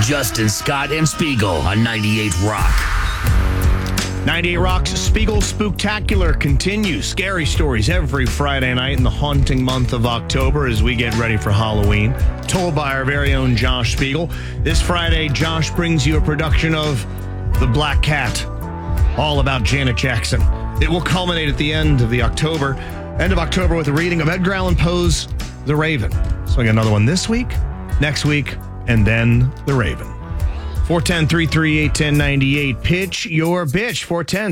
Justin, Scott, and Spiegel on 98 Rock. 98 Rock's Spiegel Spooktacular continues. Scary stories every Friday night in the haunting month of October as we get ready for Halloween. Told by our very own Josh Spiegel. This Friday, Josh brings you a production of The Black Cat, all about Janet Jackson. It will culminate at the end of October with a reading of Edgar Allan Poe's The Raven. So we got another one this week, next week, and then The Raven. 410-338-1098. Pitch your bitch.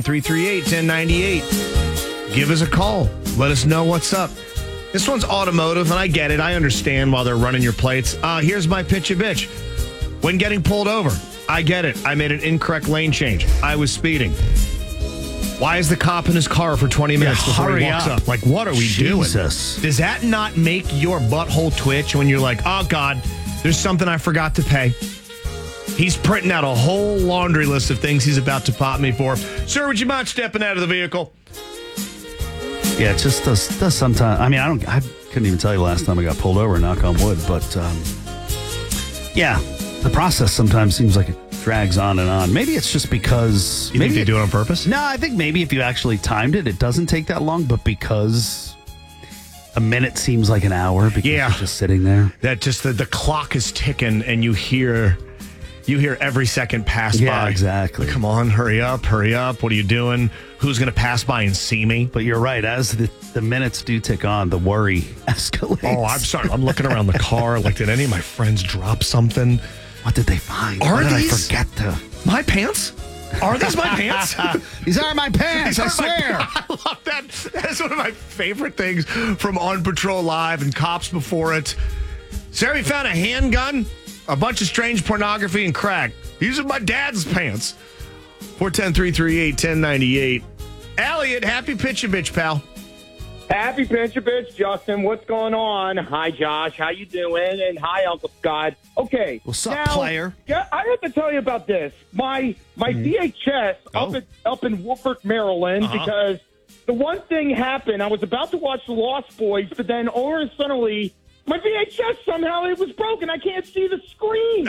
410-338-1098. Give us a call. Let us know what's up. This one's automotive, and I get it. I understand while they're running your plates. Here's my pitch a bitch. When getting pulled over, I get it. I made an incorrect lane change. I was speeding. Why is the cop in his car for 20 minutes before he walks up? Like, what are we doing? Does that not make your butthole twitch when you're like, oh, God, there's something I forgot to pay? He's printing out a whole laundry list of things he's about to pop me for. Sir, would you mind stepping out of the vehicle? Yeah, it just does sometimes. I mean, I couldn't even tell you last time I got pulled over, knock on wood. But, yeah, the process sometimes seems like it drags on and on. Maybe it's just because... You think they do it on purpose? No, I think maybe if you actually timed it, it doesn't take that long. But because a minute seems like an hour because you're just sitting there. That just the clock is ticking and you hear every second pass by. Yeah, exactly. Like, come on, hurry up. What are you doing? Who's going to pass by and see me? But you're right. As the minutes do tick on, the worry escalates. Oh, I'm sorry. I'm looking around the car. Like, did any of my friends drop something? What did they find? Are these? I forget my pants? Are these my pants? These are my pants, I swear. I love that. That is one of my favorite things from On Patrol Live and Cops Before It. Sir, we found a handgun, a bunch of strange pornography, and crack. These are my dad's pants. 410-338-1098. Elliot, happy pitch a bitch, pal. Happy pitch a bitch, Justin. What's going on? Hi, Josh. How you doing? And hi, Uncle Scott. Okay. What's up, player? Yeah, I have to tell you about this. My VHS up in Wolford, Maryland, because the one thing happened. I was about to watch The Lost Boys, but then suddenly my VHS somehow it was broken. I can't see the screen.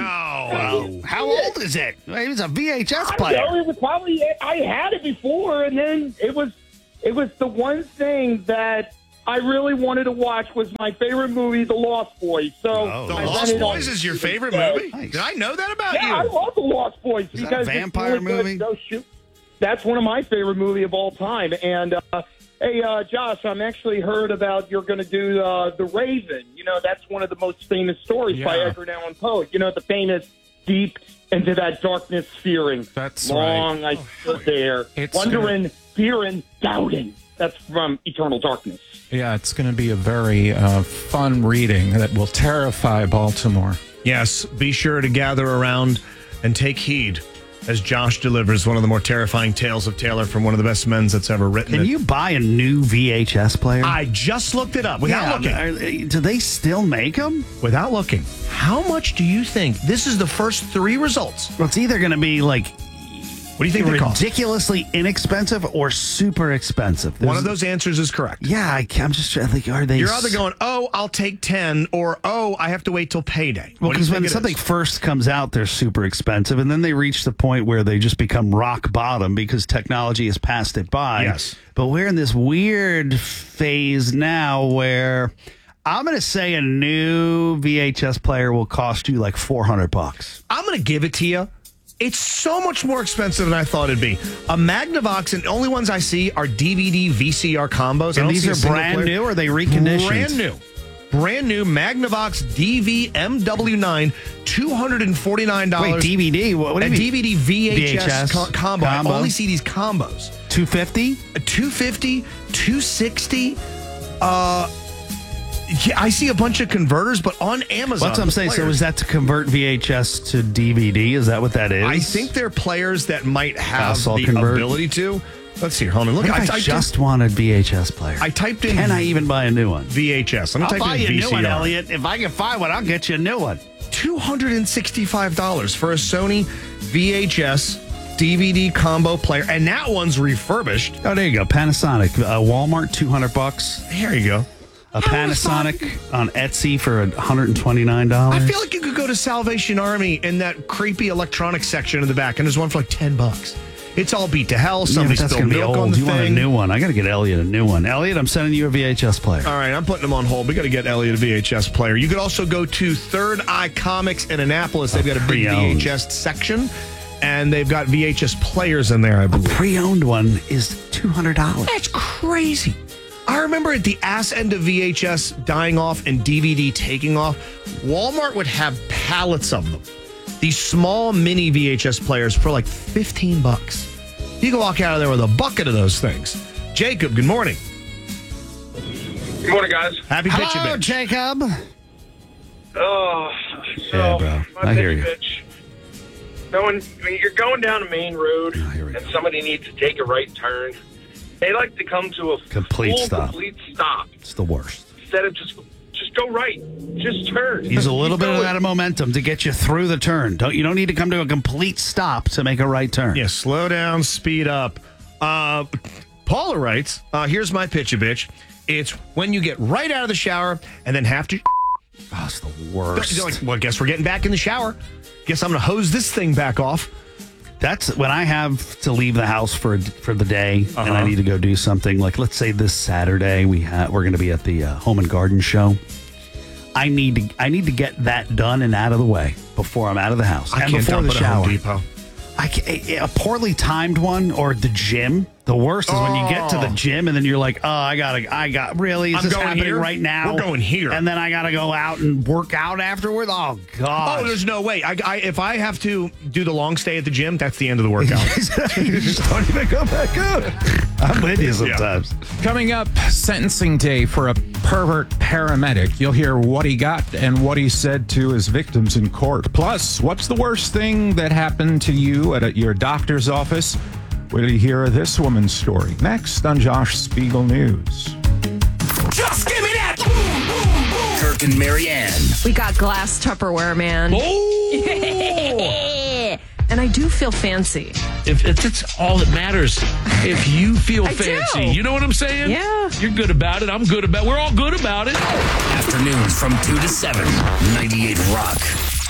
No. How old is it? It was a VHS I player. don't know. It was probably I had it before, and then it was the one thing that I really wanted to watch was my favorite movie, The Lost Boys. So The Lost Boys is your favorite movie? Nice. Did I know that about you? Yeah, I love The Lost Boys. Is that because a vampire it's really movie? That's one of my favorite movie of all time. And, hey, Josh, I'm actually heard about you're going to do The Raven. You know, that's one of the most famous stories by Edgar Allan Poe. You know, the famous deep into that darkness fearing. That's long right. I stood there, It's wondering, fearing, doubting. That's from Eternal Darkness. Yeah, it's going to be a very fun reading that will terrify Baltimore. Yes, be sure to gather around and take heed as Josh delivers one of the more terrifying tales of Taylor from one of the best men that's ever written. Can you buy a new VHS player? I just looked it up without looking. Do they still make them? Without looking. How much do you think? This is the first three results. Well, it's either going to be like... What do you think they cost? Ridiculously inexpensive or super expensive? One of those answers is correct. Yeah, I'm just trying to think, are they... You're either going, I'll take 10, or, I have to wait till payday. Well, because when something first comes out, they're super expensive, and then they reach the point where they just become rock bottom because technology has passed it by. Yes. But we're in this weird phase now where I'm going to say a new VHS player will cost you like $400. I'm going to give it to you. It's so much more expensive than I thought it'd be. A Magnavox, and the only ones I see are DVD VCR combos. And these are brand new, or are they reconditioned? Brand new Magnavox DV MW9, $249. Wait, DVD? What do you mean? DVD VHS combo. I only see these combos. $250? $250, $260. Yeah, I see a bunch of converters, but on Amazon. That's what I'm saying. So is that to convert VHS to DVD? Is that what that is? I think they're players that might have the convert. ability to. Let's see. Hold on. Look, I just want a VHS player. I typed in. Can I even buy a new one? VHS. I'll buy you a new one, Elliot. If I can find one, I'll get you a new one. $265 for a Sony VHS DVD combo player, and that one's refurbished. Oh, there you go. Panasonic, Walmart, $200. Here you go. A Panasonic on Etsy for $129. I feel like you could go to Salvation Army in that creepy electronics section in the back, and there's one for like $10. It's all beat to hell. Somebody that's spilled gonna be milk on old. the You want a thing. new one? I got to get Elliot a new one. Elliot, I'm sending you a VHS player. All right, I'm putting them on hold. We got to get Elliot a VHS player. You could also go to Third Eye Comics in Annapolis. They've got a big pre-owned. VHS section, and they've got VHS players in there, I believe. Pre-owned one is $200. That's crazy. I remember at the ass end of VHS dying off and DVD taking off, Walmart would have pallets of them. These small mini VHS players for like $15. You can walk out of there with a bucket of those things. Jacob, good morning. Good morning, guys. Happy pitch Hello, bitch. Jacob. Oh, so Yeah, bro. my I hear you. bitch. So when you're going down a main road here we and go. somebody needs to take a right turn, they like to come to a Complete full stop. complete stop It's the worst. instead of just go right, just turn. Use a little Keep bit of going. that momentum to get you through the turn. You don't need to come to a complete stop to make a right turn. Yeah, slow down, speed up. Paula writes, here's my pitch a bitch. It's when you get right out of the shower and then have to... Oh, it's the worst. You're like, well, guess we're getting back in the shower. Guess I'm going to hose this thing back off. That's when I have to leave the house for the day and I need to go do something. Like, let's say this Saturday we're going to be at the Home and Garden Show. I need to get that done and out of the way before I'm out of the house I and can't before dump the it at Home shower. Depot. A poorly timed one or the gym. The worst is when you get to the gym and then you're like, oh, really? Is I'm this going happening here? right now? We're going here. And then I got to go out and work out afterward. Oh, God. Oh, there's no way. If I have to do the long stay at the gym, that's the end of the workout. You just don't even go back up. I'm with you sometimes. Coming up, sentencing day for a pervert paramedic. You'll hear what he got and what he said to his victims in court. Plus, what's the worst thing that happened to you at your doctor's office? Will you hear this woman's story? Next on Josh Spiegel News. Just give me that! Boom, boom, boom. Kirk and Marianne. We got glass Tupperware, man. And I do feel fancy. If that's all that matters. If you feel I fancy, do. you know what I'm saying? Yeah. You're good about it. I'm good about it. We're all good about it. Afternoons from 2 to 7. 98 Rock.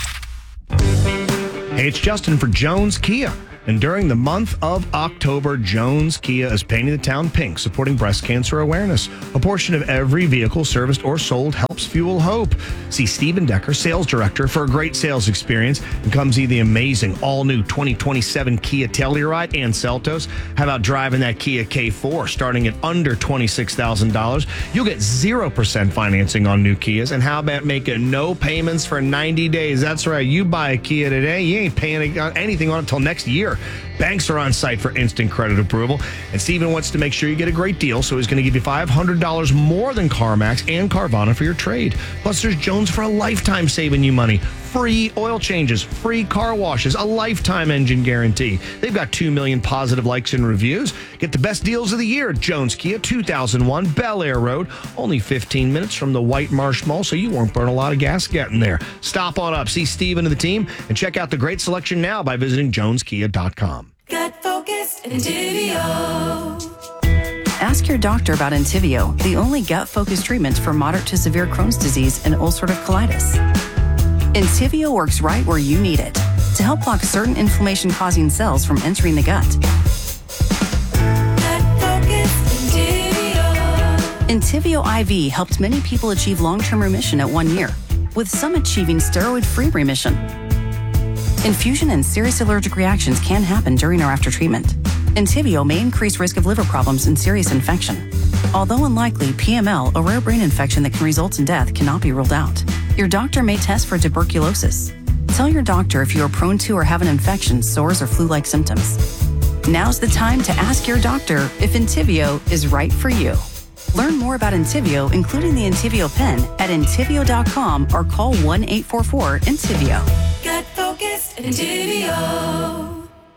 Hey, it's Justin for Jones Kia. And during the month of October, Jones Kia is painting the town pink, supporting breast cancer awareness. A portion of every vehicle serviced or sold helps fuel hope. See Stephen Decker, sales director, for a great sales experience, and come see the amazing all-new 2027 Kia Telluride and Seltos. How about driving that Kia K4 starting at under $26,000? You'll get 0% financing on new Kias. And how about making no payments for 90 days? That's right. You buy a Kia today, you ain't paying anything on it until next year. Banks are on site for instant credit approval. And Steven wants to make sure you get a great deal, so he's going to give you $500 more than CarMax and Carvana for your trade. Plus, there's Jones for a lifetime saving you money. Free oil changes, free car washes, a lifetime engine guarantee. They've got 2 million positive likes and reviews. Get the best deals of the year at Jones Kia, 2001 Bel Air Road. Only 15 minutes from the White Marsh Mall, so you won't burn a lot of gas getting there. Stop on up, see Steven and the team, and check out the great selection now by visiting joneskia.com. Got focused and Entivio. Ask your doctor about Entivio, the only gut-focused treatment for moderate to severe Crohn's disease and ulcerative colitis. Entivio works right where you need it to help block certain inflammation-causing cells from entering the gut. Got focused and Entivio. Entivio IV helped many people achieve long-term remission at 1 year, with some achieving steroid-free remission. Infusion and serious allergic reactions can happen during or after treatment. Entivio may increase risk of liver problems and serious infection. Although unlikely, PML, a rare brain infection that can result in death, cannot be ruled out. Your doctor may test for tuberculosis. Tell your doctor if you are prone to or have an infection, sores, or flu-like symptoms. Now's the time to ask your doctor if Entivio is right for you. Learn more about Entivio, including the Entivio pen, at Entivio.com or call 1-844-ENTIVIO. Got focused and Entivio.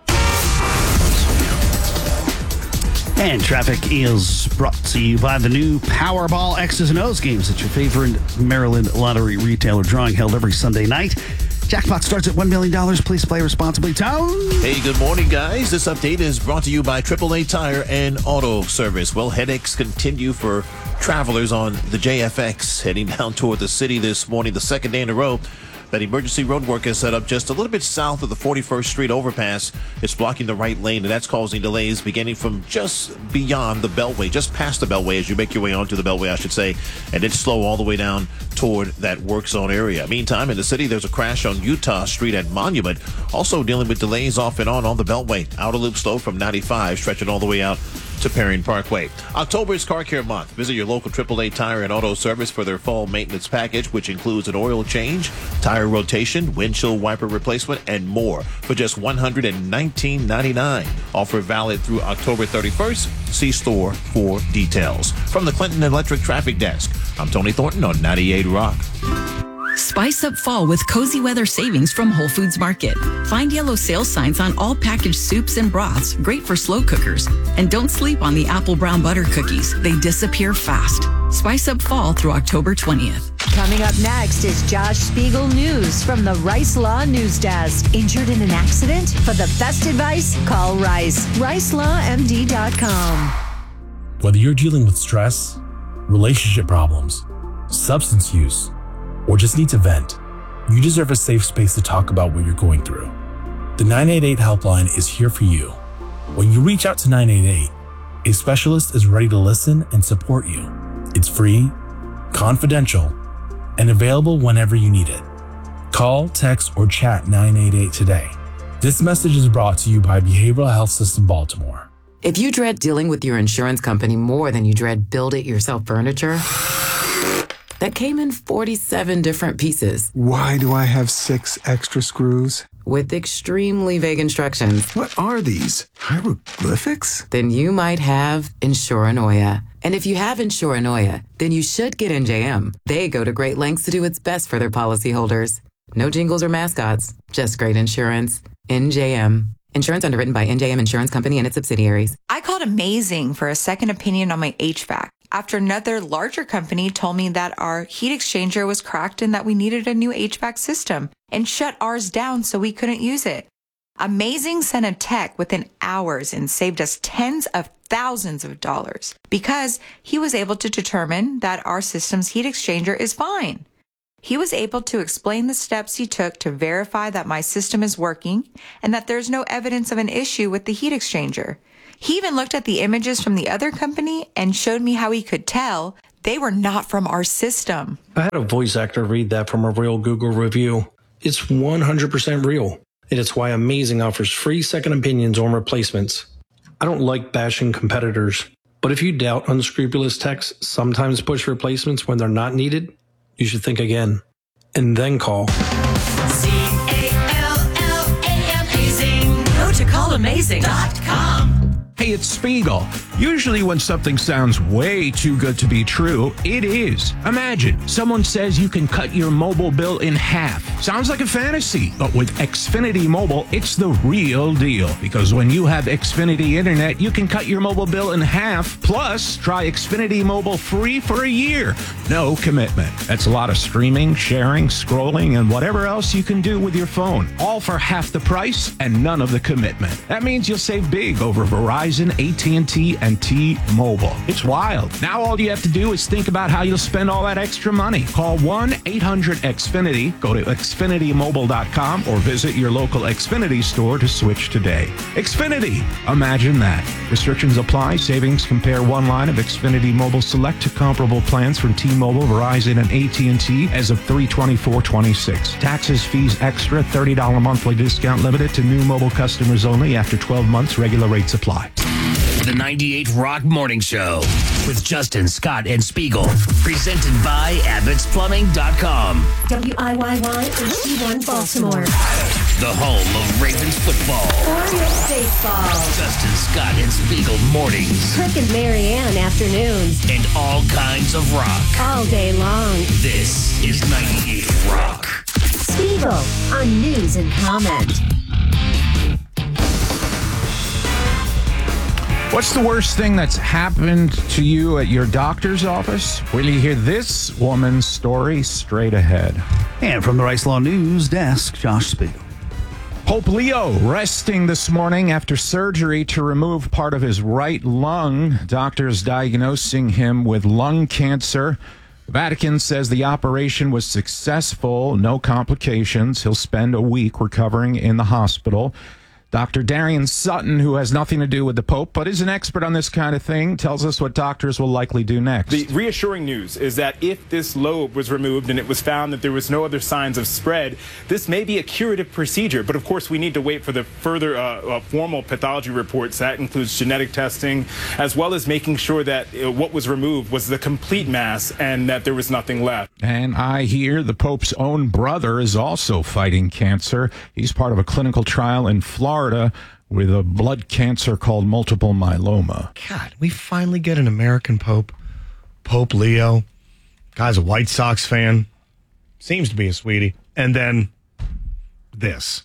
And traffic is brought to you by the new Powerball X's and O's games at your favorite Maryland lottery retailer, drawing held every Sunday night. Jackpot starts at $1 million. Please play responsibly. Tone. Hey, good morning, guys. This update is brought to you by AAA Tire and Auto Service. Well, headaches continue for travelers on the JFX heading down toward the city this morning, the second day in a row. That emergency road work is set up just a little bit south of the 41st Street overpass. It's blocking the right lane, and that's causing delays beginning from just beyond the Beltway, just past the Beltway as you make your way onto the Beltway, I should say, and then slow all the way down toward that work zone area. Meantime, in the city, there's a crash on Utah Street at Monument, also dealing with delays off and on the Beltway. Outer loop slow from 95, stretching all the way out to Perrine Parkway. October is Car Care Month. Visit your local AAA Tire and Auto Service for their fall maintenance package, which includes an oil change, tire rotation, windshield wiper replacement, and more for just $119.99. Offer valid through October 31st. See store for details. From the Clinton Electric Traffic Desk, I'm Tony Thornton on 98 Rock. Spice up fall with cozy weather savings from Whole Foods Market. Find yellow sale signs on all packaged soups and broths, great for slow cookers. And don't sleep on the apple brown butter cookies. They disappear fast. Spice up fall through October 20th. Coming up next is Josh Spiegel News from the Rice Law News Desk. Injured in an accident? For the best advice, call Rice. RiceLawMD.com. Whether you're dealing with stress, relationship problems, substance use, or just need to vent, you deserve a safe space to talk about what you're going through. The 988 helpline is here for you. When you reach out to 988, a specialist is ready to listen and support you. It's free, confidential, and available whenever you need it. Call, text, or chat 988 today. This message is brought to you by Behavioral Health System Baltimore. If you dread dealing with your insurance company more than you dread build-it-yourself furniture, that came in 47 different pieces. Why do I have 6 extra screws? With extremely vague instructions. What are these? Hieroglyphics? Then you might have Insuranoia. And if you have Insuranoia, then you should get NJM. They go to great lengths to do what's best for their policyholders. No jingles or mascots, just great insurance. NJM. Insurance underwritten by NJM Insurance Company and its subsidiaries. I called Amazing for a second opinion on my HVAC after another larger company told me that our heat exchanger was cracked and that we needed a new HVAC system and shut ours down so we couldn't use it. Amazing sent a tech within hours and saved us tens of thousands of dollars because he was able to determine that our system's heat exchanger is fine. He was able to explain the steps he took to verify that my system is working and that there's no evidence of an issue with the heat exchanger. He even looked at the images from the other company and showed me how he could tell they were not from our system. I had a voice actor read that from a real Google review. It's 100% real, and it's why Amazing offers free second opinions on replacements. I don't like bashing competitors, but if you doubt unscrupulous techs sometimes push replacements when they're not needed, you should think again, and then call. CALLAMAZING. Go to callamazing.com. Hey, it's Spiegel. Usually when something sounds way too good to be true, it is. Imagine someone says you can cut your mobile bill in half. Sounds like a fantasy, but with Xfinity Mobile, it's the real deal. Because when you have Xfinity Internet, you can cut your mobile bill in half. Plus, try Xfinity Mobile free for a year. No commitment. That's a lot of streaming, sharing, scrolling, and whatever else you can do with your phone. All for half the price and none of the commitment. That means you'll save big over Verizon, AT&T, and T-Mobile. It's wild. Now all you have to do is think about how you'll spend all that extra money. Call 1-800-XFINITY, go to xfinitymobile.com, or visit your local Xfinity store to switch today. Xfinity. Imagine that. Restrictions apply. Savings compare one line of Xfinity Mobile Select to comparable plans from T-Mobile, Verizon, and AT&T as of 3/24/26. Taxes, fees extra, $30 monthly discount limited to new mobile customers only after 12 months. Regular rates apply. The 98 Rock Morning Show with Justin, Scott, and Spiegel. Presented by Abbott'sPlumbing.com. WIYY HD1 Baltimore. The home of Ravens football. Orioles baseball. Justin, Scott, and Spiegel mornings. Kirk and Marianne afternoons. And all kinds of rock. All day long. This is 98 Rock. Spiegel on News and Comment. What's the worst thing that's happened to you at your doctor's office? Will you hear this woman's story straight ahead? And from the Rice Law News Desk, Josh Spiegel. Pope Leo resting this morning after surgery to remove part of his right lung. Doctors diagnosing him with lung cancer. The Vatican says the operation was successful, no complications. He'll spend a week recovering in the hospital. Dr. Darian Sutton, who has nothing to do with the Pope, but is an expert on this kind of thing, tells us what doctors will likely do next. The reassuring news is that if this lobe was removed and it was found that there was no other signs of spread, this may be a curative procedure. But of course, we need to wait for the further formal pathology reports. That includes genetic testing, as well as making sure that what was removed was the complete mass and that there was nothing left. And I hear the Pope's own brother is also fighting cancer. He's part of a clinical trial in Florida with a blood cancer called multiple myeloma. God, we finally get an American Pope. Pope Leo. Guy's a White Sox fan. Seems to be a sweetie. And then this.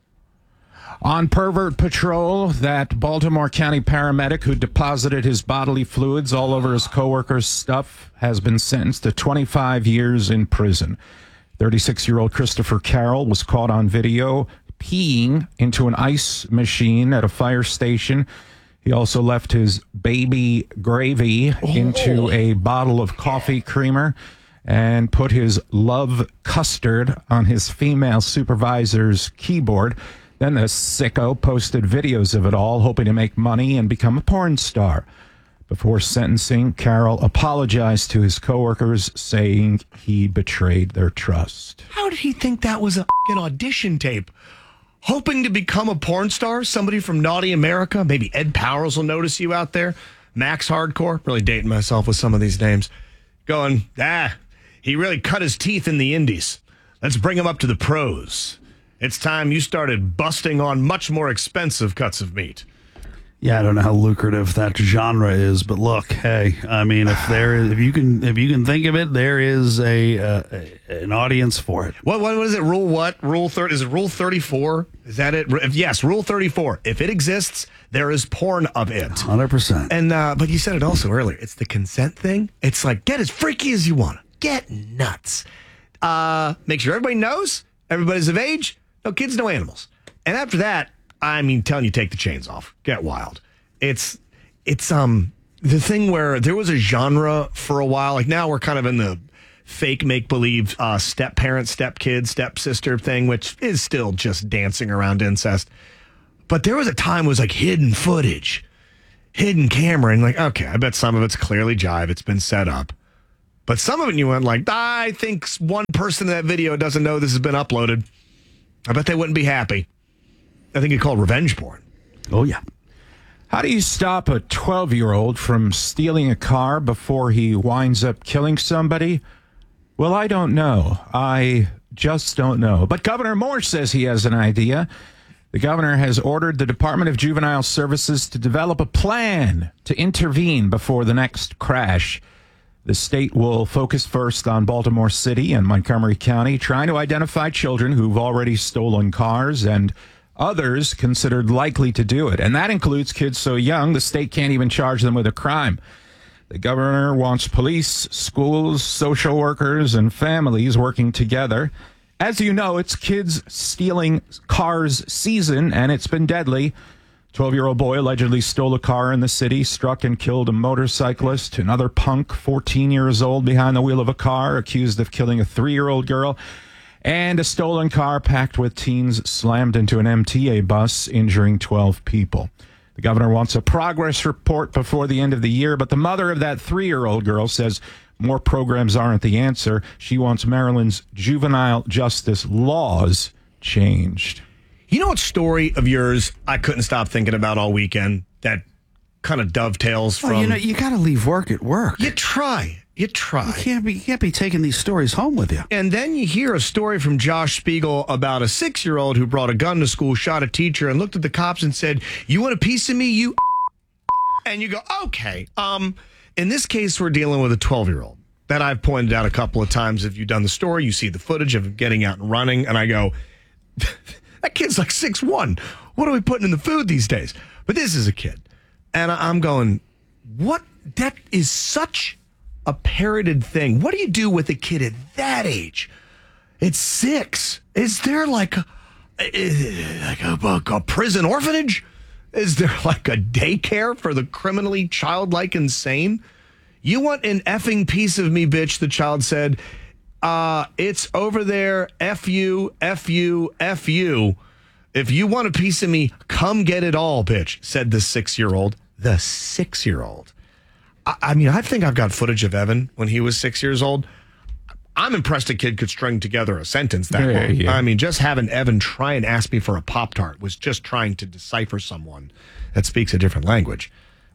On pervert patrol, that Baltimore County paramedic who deposited his bodily fluids all over his coworkers' stuff has been sentenced to 25 years in prison. 36-year-old Christopher Carroll was caught on video peeing into an ice machine at a fire station. He also left his baby gravy into a bottle of coffee creamer and put his love custard on his female supervisor's keyboard. Then the sicko posted videos of it all, hoping to make money and become a porn star. Before sentencing, Carroll apologized to his coworkers, saying he betrayed their trust. How did he think that was a f***ing audition tape? Hoping to become a porn star? Somebody from Naughty America? Maybe Ed Powers will notice you out there. Max Hardcore? Really dating myself with some of these names. Going, he really cut his teeth in the indies. Let's bring him up to the pros. It's time you started busting on much more expensive cuts of meat. Yeah, I don't know how lucrative that genre is, but look, hey, I mean, if you can think of it, there is an audience for it. What is it? Rule 30? Is it Rule 34? Is that it? Yes, Rule 34. If it exists, there is porn of it. 100%. And but you said it also earlier. It's the consent thing. It's like, get as freaky as you want. Get nuts. Make sure everybody knows. Everybody's of age. No kids, no animals. And after that, I mean, telling you take the chains off. Get wild. It's the thing where there was a genre for a while. Like now we're kind of in the fake make-believe step-parent, step-kid, step-sister thing, which is still just dancing around incest. But there was a time it was like hidden footage, hidden camera, and like, okay, I bet some of it's clearly jive. It's been set up. But some of it you went like, I think one person in that video doesn't know this has been uploaded. I bet they wouldn't be happy. I think it's called revenge porn. Oh, yeah. How do you stop a 12-year-old from stealing a car before he winds up killing somebody? Well, I don't know. I just don't know. But Governor Moore says he has an idea. The governor has ordered the Department of Juvenile Services to develop a plan to intervene before the next crash. The state will focus first on Baltimore City and Montgomery County, trying to identify children who've already stolen cars and others considered likely to do it. And that includes kids so young the state can't even charge them with a crime. The governor wants police, schools, social workers, and families working together. As you know, it's kids stealing cars season, and it's been deadly. 12-year-old boy allegedly stole a car in the city, struck and killed a motorcyclist. Another punk, 14 years old, behind the wheel of a car, accused of killing a 3-year-old girl. And a stolen car packed with teens slammed into an MTA bus, injuring 12 people. The governor wants a progress report before the end of the year, but the mother of that 3-year-old girl says more programs aren't the answer. She wants Maryland's juvenile justice laws changed. You know what story of yours I couldn't stop thinking about all weekend that kind of dovetails from... you got to leave work at work. You try. You can't be taking these stories home with you. And then you hear a story from Josh Spiegel about a 6-year-old who brought a gun to school, shot a teacher, and looked at the cops and said, "You want a piece of me, you?" And you go, okay. In this case, we're dealing with a 12-year-old that I've pointed out a couple of times. If you've done the story, you see the footage of him getting out and running, and I go, that kid's like 6'1". What are we putting in the food these days? But this is a kid. And I'm going, what? That is such a parroted thing. What do you do with a kid at that age? It's 6. Is there like a prison orphanage? Is there like a daycare for the criminally childlike insane? You want an effing piece of me, bitch, the child said. It's over there. F you, F you, F you. If you want a piece of me, come get it all, bitch, said the 6-year-old. The 6-year-old. I mean, I think I've got footage of Evan when he was 6 years old. I'm impressed a kid could string together a sentence that long. Yeah. I mean, just having Evan try and ask me for a Pop-Tart was just trying to decipher someone that speaks a different language.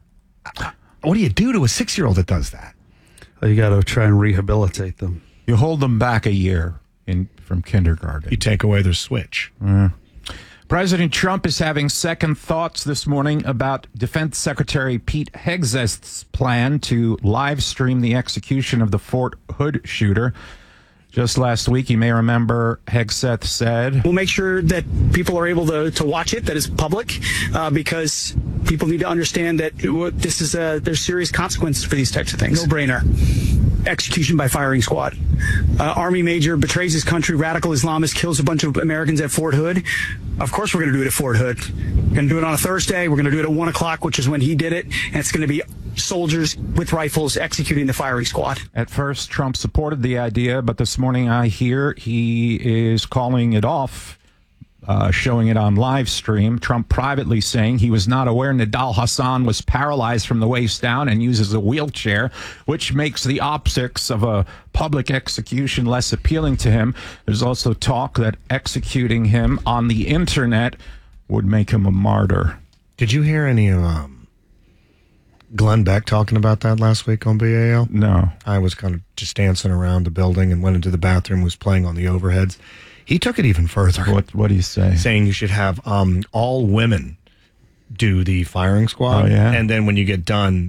What do you do to a 6-year-old that does that? Well, you got to try and rehabilitate them. You hold them back a year from kindergarten. You take away their switch. President Trump is having second thoughts this morning about Defense Secretary Pete Hegseth's plan to live stream the execution of the Fort Hood shooter. Just last week, you may remember, Hegseth said, "We'll make sure that people are able to watch it, that is public, because people need to understand that this is there's serious consequences for these types of things. No-brainer. Execution by firing squad. Army major betrays his country, radical Islamist kills a bunch of Americans at Fort Hood. Of course we're going to do it at Fort Hood. We're going to do it on a Thursday. We're going to do it at 1 o'clock, which is when he did it. And it's going to be soldiers with rifles executing the firing squad." At first, Trump supported the idea, but this morning I hear he is calling it off, showing it on live stream. Trump privately saying he was not aware Nidal Hassan was paralyzed from the waist down and uses a wheelchair, which makes the optics of a public execution less appealing to him. There's also talk that executing him on the internet would make him a martyr. Did you hear any of Glenn Beck talking about that last week on BAL? No. I was kind of just dancing around the building and went into the bathroom, was playing on the overheads. He took it even further. What do you say? Saying you should have all women do the firing squad. Oh, yeah? And then when you get done,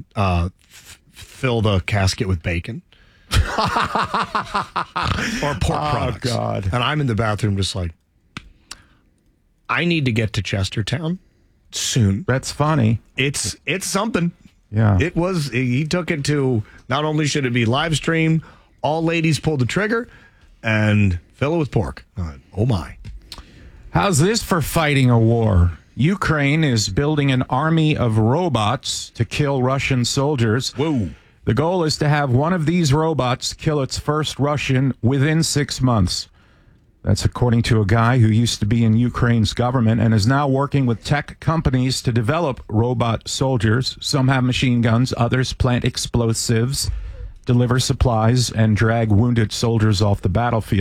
fill the casket with bacon. Or pork products. Oh, God. And I'm in the bathroom just like, I need to get to Chestertown soon. That's funny. It's something. Yeah. He took it to, not only should it be live streamed, all ladies pull the trigger and fill it with pork. Oh my. How's this for fighting a war? Ukraine is building an army of robots to kill Russian soldiers. Whoa. The goal is to have one of these robots kill its first Russian within 6 months. That's according to a guy who used to be in Ukraine's government and is now working with tech companies to develop robot soldiers. Some have machine guns, others plant explosives, deliver supplies, and drag wounded soldiers off the battlefield.